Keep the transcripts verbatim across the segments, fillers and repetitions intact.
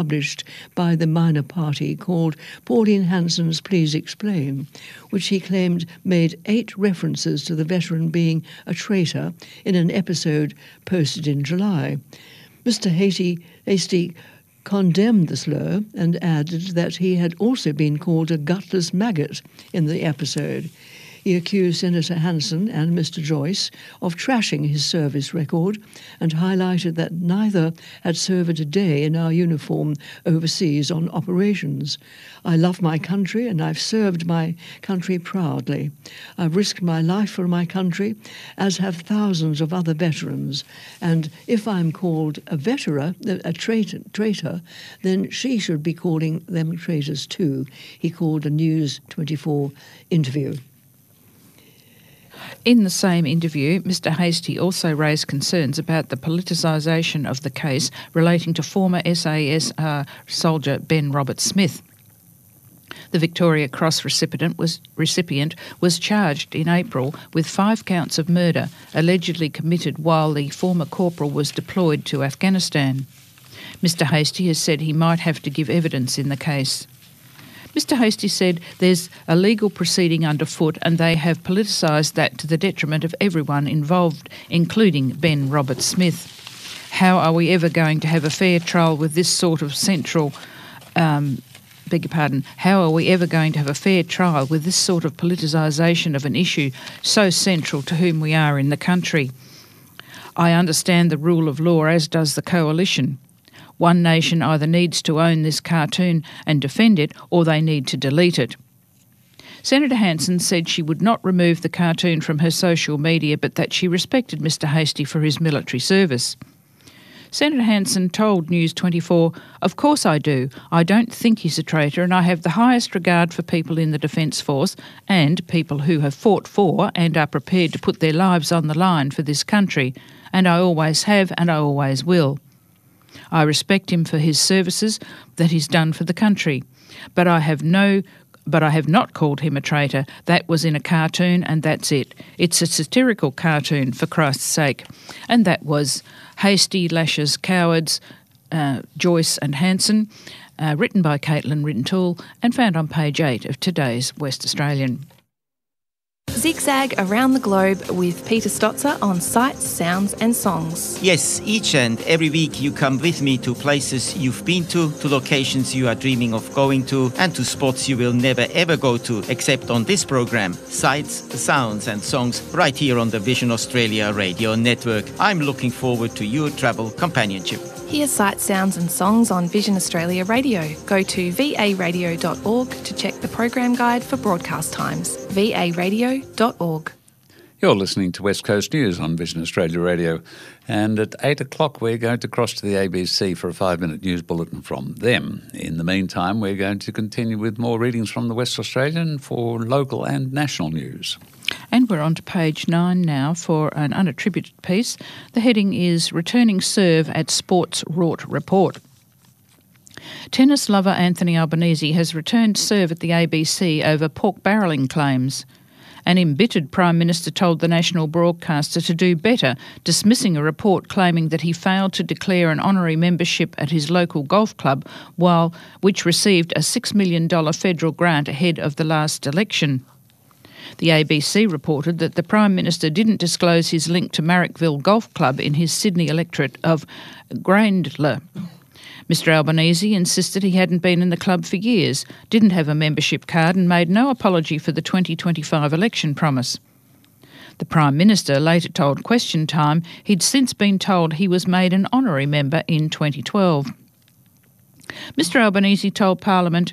published by the minor party called Pauline Hanson's Please Explain, which he claimed made eight references to the veteran being a traitor in an episode posted in July. Mister Hastie, Hastie condemned the slur and added that he had also been called a gutless maggot in the episode. He accused Senator Hanson and Mister Joyce of trashing his service record and highlighted that neither had served a day in our uniform overseas on operations. I love my country and I've served my country proudly. I've risked my life for my country, as have thousands of other veterans. And if I'm called a veteran, a traitor, traitor, then she should be calling them traitors too, he called a News twenty-four interview. In the same interview, Mister Hastie also raised concerns about the politicisation of the case relating to former S A S R soldier Ben Roberts-Smith. The Victoria Cross recipient was, recipient was charged in April with five counts of murder allegedly committed while the former corporal was deployed to Afghanistan. Mister Hastie has said he might have to give evidence in the case. Mister Hastie said there's a legal proceeding underfoot and they have politicised that to the detriment of everyone involved, including Ben Roberts-Smith. How are we ever going to have a fair trial with this sort of central... Um, beg your pardon, how are we ever going to have a fair trial with this sort of politicisation of an issue so central to whom we are in the country? I understand the rule of law, as does the Coalition. One nation either needs to own this cartoon and defend it, or they need to delete it. Senator Hanson said she would not remove the cartoon from her social media, but that she respected Mister Hastie for his military service. Senator Hanson told News twenty-four, "Of course I do. I don't think he's a traitor, and I have the highest regard for people in the Defence Force and people who have fought for and are prepared to put their lives on the line for this country, and I always have and I always will. I respect him for his services that he's done for the country, but I have no but I have not called him a traitor. That was in a cartoon and that's it. It's a satirical cartoon, for Christ's sake." And that was Hastie Lashes Cowards, uh, Joyce and Hanson, uh, written by Caitlin Rintoul and found on page eight of today's West Australian. Zigzag around the globe with Peter Stotzer on sights, sounds and songs. Yes, each and every week you come with me to places you've been to, to locations you are dreaming of going to, and to spots you will never ever go to, except on this program, Sights, Sounds and Songs, right here on the Vision Australia Radio Network. I'm looking forward to your travel companionship. Hear sights, sounds and songs on Vision Australia Radio. Go to v a radio dot org to check the program guide for broadcast times. v a radio dot org. You're listening to West Coast News on Vision Australia Radio, and at eight o'clock we're going to cross to the A B C for a five-minute news bulletin from them. In the meantime, we're going to continue with more readings from the West Australian for local and national news. And we're on to page nine now for an unattributed piece. The heading is Returning Serve at Sports Rort Report. Tennis lover Anthony Albanese has returned serve at the A B C over pork barrelling claims. An embittered Prime Minister told the national broadcaster to do better, dismissing a report claiming that he failed to declare an honorary membership at his local golf club, while which received a six million dollars federal grant ahead of the last election. The A B C reported that the Prime Minister didn't disclose his link to Marrickville Golf Club in his Sydney electorate of Grindler. Mister Albanese insisted he hadn't been in the club for years, didn't have a membership card and made no apology for the twenty twenty-five election promise. The Prime Minister later told Question Time he'd since been told he was made an honorary member in twenty twelve. Mister Albanese told Parliament,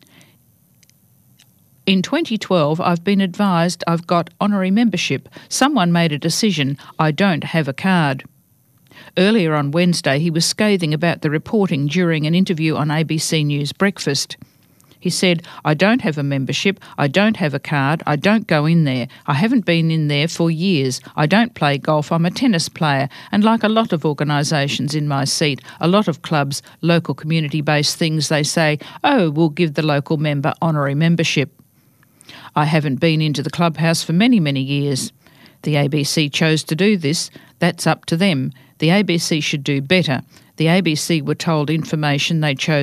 "In twenty twelve, I've been advised I've got honorary membership. Someone made a decision. I don't have a card." Earlier on Wednesday, he was scathing about the reporting during an interview on A B C News Breakfast. He said, "I don't have a membership, I don't have a card, I don't go in there. I haven't been in there for years. I don't play golf, I'm a tennis player, and like a lot of organisations in my seat, a lot of clubs, local community-based things, they say, oh, we'll give the local member honorary membership. I haven't been into the clubhouse for many, many years. The A B C chose to do this. That's up to them. The A B C should do better. The A B C were told information they chose